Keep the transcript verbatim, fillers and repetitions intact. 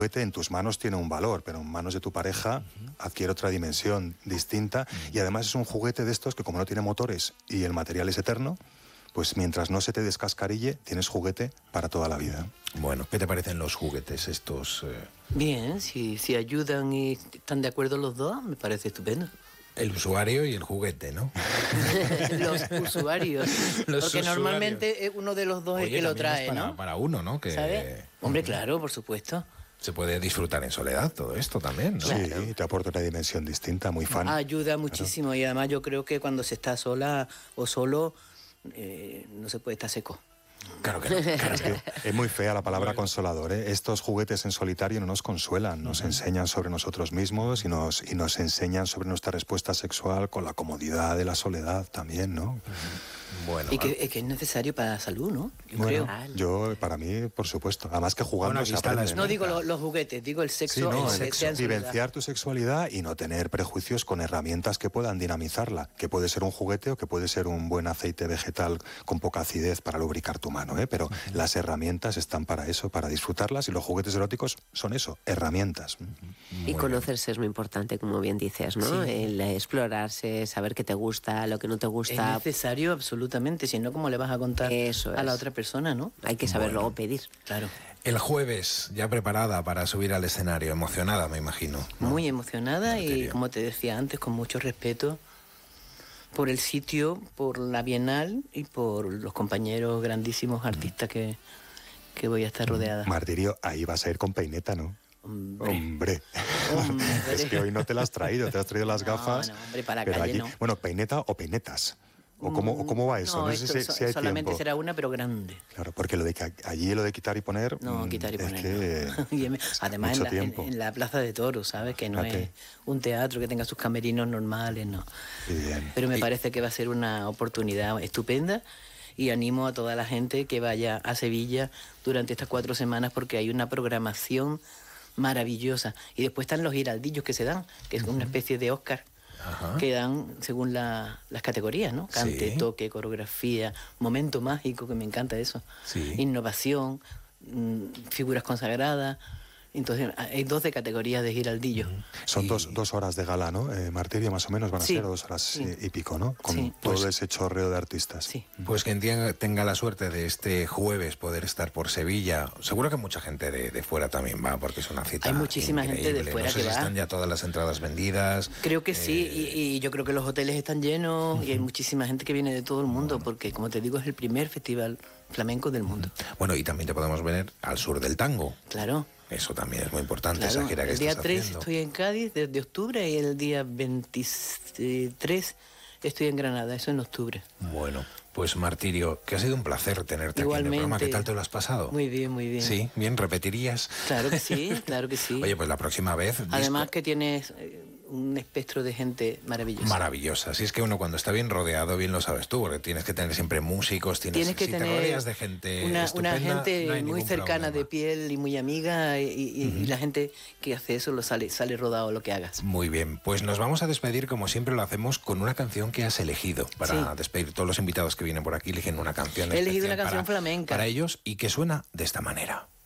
juguete en tus manos tiene un valor, pero en manos de tu pareja uh-huh. adquiere otra dimensión distinta uh-huh. y además es un juguete de estos que como no tiene motores y el material es eterno, pues mientras no se te descascarille, tienes juguete para toda la vida. Bueno, ¿qué te parecen los juguetes estos? Eh... Bien, si, si ayudan y están de acuerdo los dos, me parece estupendo. El usuario y el juguete, ¿no? Los usuarios. Los Porque usuarios. Normalmente uno de los dos Oye, es que lo trae, es para, ¿no? Para uno, ¿no? Que... ¿Sabes? Hombre, claro, por supuesto. Se puede disfrutar en soledad todo esto también, ¿no? Sí, claro. Te aporta una dimensión distinta, muy fan. Ayuda muchísimo claro. Y además yo creo que cuando se está sola o solo, eh, no se puede estar seco. Claro que no. Claro es, que es muy fea la palabra consolador, ¿eh? Estos juguetes en solitario no nos consuelan, nos uh-huh. enseñan sobre nosotros mismos y nos, y nos enseñan sobre nuestra respuesta sexual con la comodidad de la soledad también, ¿no? Uh-huh. Bueno, y que, que es necesario para la salud, ¿no? Yo bueno, creo. Yo, para mí, por supuesto. Además que jugando bueno, se aprende. No digo los, los juguetes, digo el sexo. Sí, no, el sexo. sexo Vivenciar tu sexualidad y no tener prejuicios con herramientas que puedan dinamizarla, que puede ser un juguete o que puede ser un buen aceite vegetal con poca acidez para lubricar tu mano, ¿eh? Pero uh-huh. las herramientas están para eso, para disfrutarlas, y los juguetes eróticos son eso, herramientas. Uh-huh. Y conocerse es muy importante, como bien dices, ¿no? Sí. El explorarse, saber qué te gusta, lo que no te gusta. Es necesario absolutamente, si no, ¿cómo le vas a contar eso a la es. otra persona, no? Hay que saber bueno. luego pedir. Claro. El jueves, ya preparada para subir al escenario, emocionada, me imagino, ¿no? Muy emocionada y, como te decía antes, con mucho respeto por el sitio, por la Bienal y por los compañeros grandísimos artistas que, que voy a estar rodeada. Martirio, ahí vas a ir con peineta, ¿no? Hombre. Hombre. Hombre. Es que hoy no te las has traído, te has traído las no, gafas. No, hombre, para pero calle allí, no. Bueno, peineta o peinetas. ¿O cómo, o cómo va eso? No, No esto sé si, so, si hay solamente tiempo. será una, pero grande. Claro, porque lo de que allí lo de quitar y poner. No, quitar y es poner. Que no. Además, en la, en, en la Plaza de Toros, ¿sabes? Que no Fíjate. es un teatro que tenga sus camerinos normales, no. Bien. Pero me y... parece que va a ser una oportunidad estupenda y animo a toda la gente que vaya a Sevilla durante estas cuatro semanas porque hay una programación maravillosa. Y después están los giraldillos que se dan, que es una especie de Oscar. Ajá. Que dan según la, las categorías, ¿no? Cante, sí. toque, coreografía, momento mágico, que me encanta eso. Sí. Innovación, mmm, figuras consagradas. Entonces, hay doce categorías de giraldillo. Son y... dos, dos horas de gala, ¿no? Eh, Martirio, más o menos van a sí, ser dos horas sí. y pico, ¿no? Con sí. todo pues, ese chorreo de artistas. Sí. Pues quien tenga, tenga la suerte de este jueves poder estar por Sevilla, seguro que mucha gente de, de fuera también va, porque es una cita Hay muchísima increíble. gente de fuera no sé que si va. Están ya todas las entradas vendidas. Creo que eh... sí, y, y yo creo que los hoteles están llenos uh-huh. y hay muchísima gente que viene de todo el mundo, bueno. porque, como te digo, es el primer festival flamenco del mundo. Bueno, y también te podemos ver al sur del tango. Claro. Eso también es muy importante, claro, esa gira que el día estás tres haciendo. Estoy en Cádiz desde octubre y el día veintitrés estoy en Granada, eso en octubre. Bueno, pues Martirio, que ha sido un placer tenerte Igualmente, aquí en el programa. ¿Qué tal te lo has pasado? Muy bien, muy bien. Sí, bien, ¿repetirías? Claro que sí, claro que sí. Oye, pues la próxima vez... Además disco... que tienes un espectro de gente maravillosa. Maravillosa. Si es que uno cuando está bien rodeado, bien lo sabes tú, porque tienes que tener siempre músicos, tienes, tienes que si tener te rodeas de gente una, estupenda, una gente no hay muy cercana problema. de piel y muy amiga y, y, uh-huh. y la gente que hace eso lo sale, sale rodado lo que hagas. Muy bien, pues nos vamos a despedir como siempre lo hacemos con una canción que has elegido para sí. despedir. Todos los invitados que vienen por aquí eligen una canción. He elegido una canción para, flamenca para ellos y que suena de esta manera.